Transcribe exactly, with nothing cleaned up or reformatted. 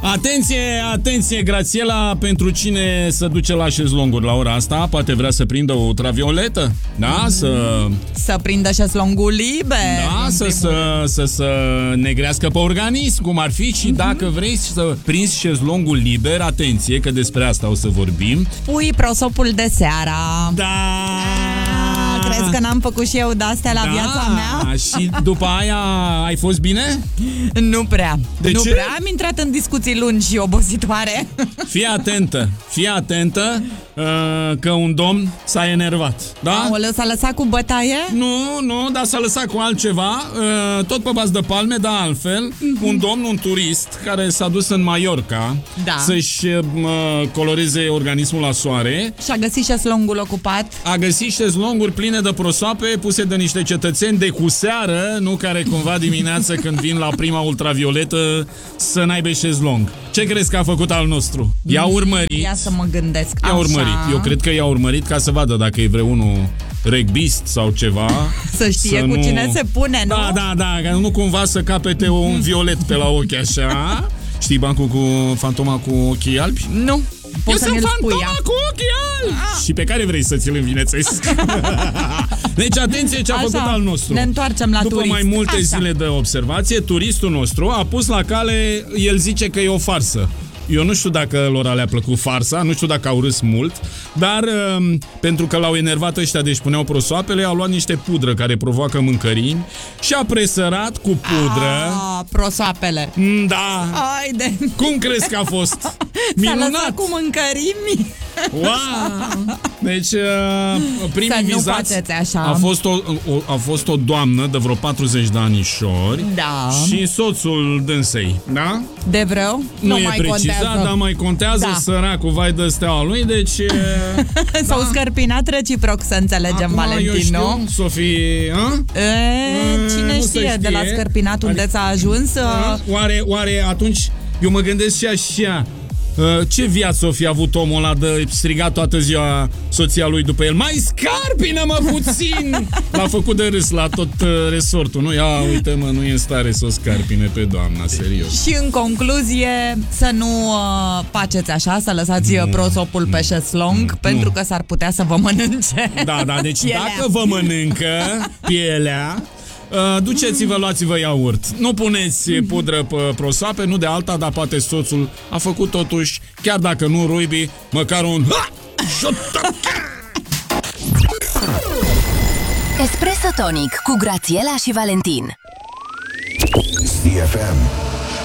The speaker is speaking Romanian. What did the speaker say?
Atenție, atenție, Grațiela, pentru cine se duce la șezlonguri la ora asta, poate vrea să prindă o ultravioletă, da? Să... Să prindă șezlongul liber. Da, să, să, să, să negrească pe organism, cum ar fi, și dacă vrei să prinzi șezlongul liber, atenție, că despre asta o să vorbim. Pui prosopul de seara. Da! Crezi că n-am făcut și eu de-astea la Da, viața mea? și după aia ai fost bine? Nu prea. De nu ce? prea, am intrat în discuții lungi și obositoare. Fii atentă, fii atentă uh, că un domn s-a enervat, da? Aoleu, s-a lăsat cu bătaie? Nu, nu, dar s-a lăsat cu altceva, uh, tot pe bază de palme, dar altfel. Mm-hmm. Un domn, un turist, care s-a dus în Mallorca, da, să-și uh, coloreze organismul la soare. Și-a găsit șezlongul ocupat. A găsit șezlonguri pline de prosoape puse de niște cetățeni de cu seară, nu care cumva dimineața când vin la prima ultravioletă să n-aibă șezlong. Ce crezi că a făcut al nostru? I-a urmărit. Ia să mă gândesc. I-a urmărit. Eu cred că i-a urmărit ca să vadă dacă e vreunul rugbist sau ceva. Să știe să cu nu... cine se pune, nu? Da, da, da, ca nu cumva să capete un violet pe la ochi așa. Știi bancul cu fantoma cu ochii albi? Nu. Eu sunt fantoma cu ochii albi! Ah. Și pe care vrei să ți-l învinețesc? Deci atenție ce a așa, făcut al nostru. Ne întoarcem la După turist. mai multe așa. zile de observație, turistul nostru a pus la cale, el zice că e o farsă. Eu nu știu dacă lor le-a plăcut farsa, nu știu dacă au râs mult, dar um, pentru că l-au enervat ăștia, deci puneau prosoapele, au luat niște pudră care provoacă mâncărini și a presărat cu pudră. Ah, prosoapele. Da. Haide. Cum crezi că a fost? Minunat. S-a lăsat cu mâncărimi. Wow! Deci uh, primii vizați așa. a fost o, o, a fost o doamnă de vreo patruzeci de anișori, da, și soțul dânsei, da? De vreo? Nu, nu e mai precizat, contează. dar mai contează, da. Săracul, vai de steaua lui, deci... S-au da. scărpinat reciproc, să înțelegem, acum, Valentin, eu știu, nu? Sofie, a? E, cine nu știe, de la scărpinat unde adică, s-a ajuns? A? Oare, oare atunci, eu mă gândesc și așa... Ce viață o fi avut omul ăla de strigat toată ziua soția lui după el? Mai scarpină-mă puțin! L-a făcut de râs la tot resortul, nu? Ia, uite mă, nu e în stare să o scarpine pe doamna, serios. Și în concluzie, să nu uh, faceți așa, să lăsați nu, prosopul nu, pe șezlong, nu, pentru că s-ar putea să vă mănânce. Da, da, deci pielea. Dacă vă mănâncă pielea, Uh, duceți-vă, luați-vă iaurt. Nu puneți pudră pe prosoape, nu de alta, dar poate soțul a făcut totuși, chiar dacă nu ruibii, măcar un... Espresso Tonic cu Grațiela și Valentin. C F M.